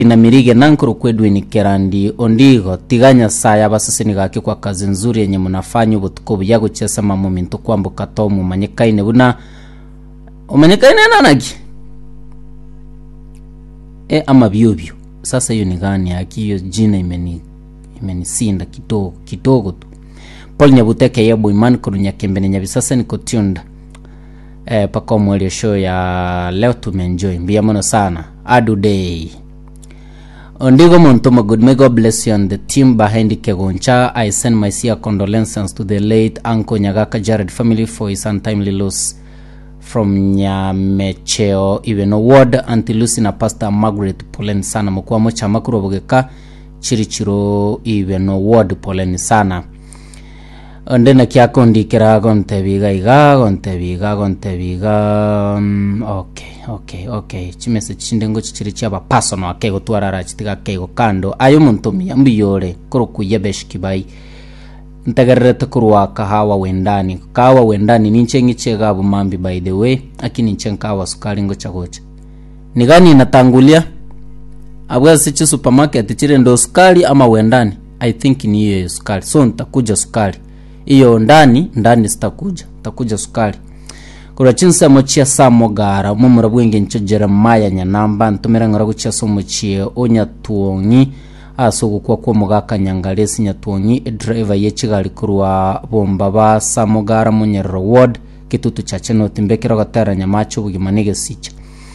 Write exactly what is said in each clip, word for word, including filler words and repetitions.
ina mirige nankuru kwedwini kerandi ondigo tiganya saya basasini gake kwa kazi nzuri yenye mnafanya ubutuko bya gucesa mamuminto kwambuka to mu manyekaine buna umanyekaine nanaki e ama byobyo sasa hiyo ni gani akiyo jina imeni imenisinda kidogo kidogo tu Paul Nyabuteke yebo imani kurunya kembene nyabisasa niko tuned eh pako mwelio show ya leo tumeenjoy mbia mono sana adu day Ondigo Montoma, good, may God bless you and the team behind Kegoncha. I send my sincere condolences to the late Uncle Nyagaka Jared family for his untimely loss from Nyamecheo even ward until Lucy na Pastor Margaret poleni sana mkua mocha makuru bogeka chirichiro even ward poleni sana. Ondena kia kondi kira gonte biga iga gonte biga gonte biga um, okay okay okay chimese chindengo chichirichi aba personal akego twarara chitiga kego kando ayo muntumia mbiyore koro kuyebesh kibai ntagarrete kurwa kahawa wendani kahawa wendani nincengi chega bumambi by the way akini nchenkawa sukari ngo chagocha ni gani inatangulia abwa sichi supermarket chire ndo sukari ama wendani I think ni hiyo sukari so nitakuja sukari iyo ndani ndani sitakuja takuja sukari kura chinsa mochia samogara mumura bwenge ncho Jeremiah nyanamba ntumera ngara guchia so mochie onya tuongi aso gukwa ko mugaka nyangalesi nyatuongi driver yechigali kurwa bomba ba samogara munyero ward kitutu chache no timbekero gatara nyamacho bugimanege sicha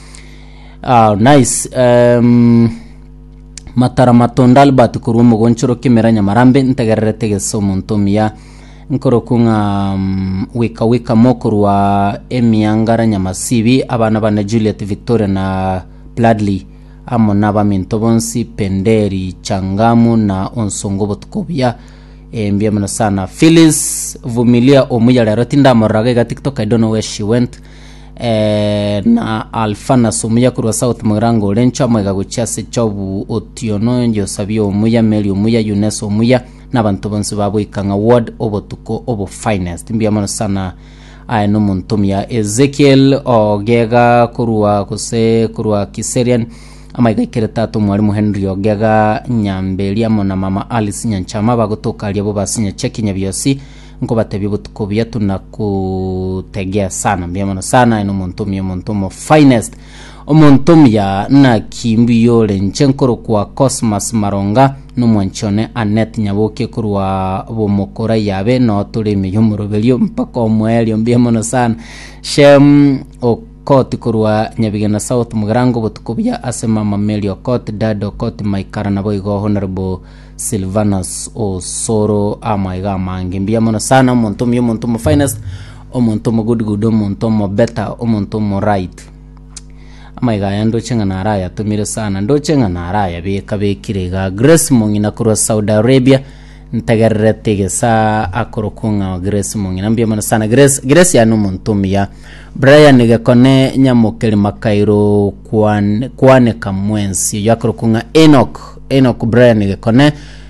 ah nice um matara matondal batukuru mugonchoro kimera nyamarambe ntagarrete geso muntumia nkoro kunga um, wika wika mokuru wa emiangara nyamasibi abana bana Juliet Victoria na Bradley amo naba mintobonsi penderi changamu na onsongo botukobia e, mbia mna sana Phyllis vumilia omuya lero tinda moraga ga TikTok I don't know where she went e, na Alfana sumuya kurwa South Murango lencha mwega guchase chobu otiono njo sabio omuya meli omuya Yunes omuya nabantu bonse babo ikanga ward obotuko obo finest mbia mna sana ay no muntumia Ezekiel Ogega kurwa kuse kurwa Kiserian ama igakire tatu mwalimu Henry Ogega nyambelia mona mama Alice Nyanchama bagotoka aliabo basinya chekinya byosi nko batebi butuko byatu na kutegea sana mbia mna sana ino muntumia muntumo finest omuntumia na kimbiyo lenchenkoro kwa Cosmas Maronga no mwanchone Anet Nyaboke kurwa bomokora yabe no tulimi yumurobelio mpaka omwelio mbia mna sana shem o koti kurwa nyabigena South Mugarango botukobya asema Mamelio Kot Dado Kot Maikara na boigo honorable Silvanus Osoro amaiga mangi mbia mona sana montomo montomo finest o montomo good good o montomo better o montomo right amaiga yando chenga na raya tumire sana ndo chenga na raya be kabe kirega Grace Mongina kurwa Saudi Arabia ntagarrete gesa akorokunga Grace Mongina mbia mona sana Grace Grace ya no montomo ya Brian Ngakone nyamokeli makairo kwane kwane kamwensi yakorokunga Enoch Enoch Brian Ngakone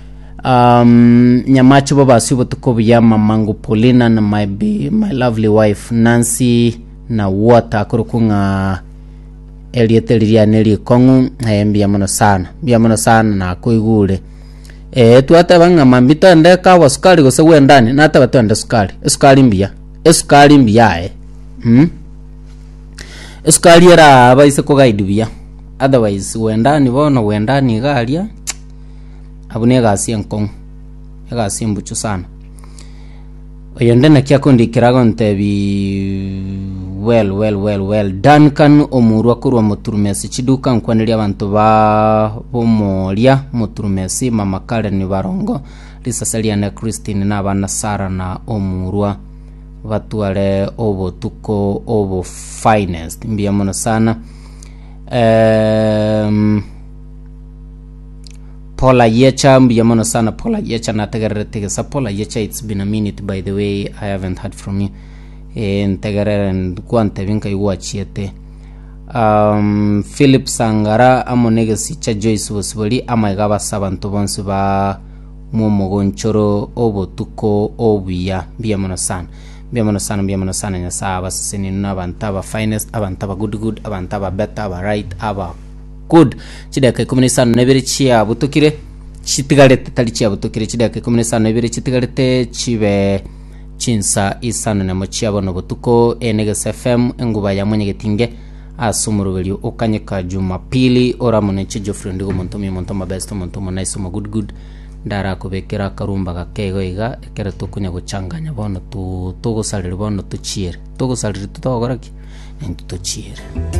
um nyamacho baba sibo tukobya mamangu Paulina na my be, my lovely wife Nancy na water akorokunga Elietelia Neli Kongu ayembia mono sana bia mono sana na koigule eh tuata banga mambita ndeka wasukali gose wendani nata batanda sukali sukali mbia sukali mbia eh hmm sukali era abaise ko gaidubia otherwise wendani bono wendani galia abune gasi enkon gasi mbucho sana oyende na kia kondi kirago ntebi well well well well Duncan omurwa kurwa muturumesi chiduka nkwaneli abantu ba bomolia muturumesi mama Karen Barongo Lisasalia na Christine na bana Sara na omurwa batuale obo tuko obo finest mbia mona sana um, Paula Yecha mbia mona sana Paula Yecha na tagarete sa Paula Yecha it's been a minute by the way I haven't heard from you en tagarere kwante vinka iwachiete um Philip Sangara amonege sicha Joyce Wosboli amaiga sabantu bonse ba momogonchoro obo tuko obuya mbia mona sana mbia mona sana mbia mona sana nya saba sini na bantaba finest abantaba good good abantaba better aba right aba good chidaka ikumi n'isano n'ebiri chiabutukire chitigarete tari chiabutukire chidaka ikumi n'isano n'ebiri chitigarete chibe chinsa isano na mochiabono butuko Eneges F M enguba ya mwenye getinge asumurubeli ukanyeka Jumapili ora muneche Geoffrey ndigo muntu mi muntu mabesto muntu nice mo good good ndara kubekera karumba gakego iga ekera tukunya guchanganya bono tu tugusalira bono tuchiere tugusalira tutogoraki entu tuchiere.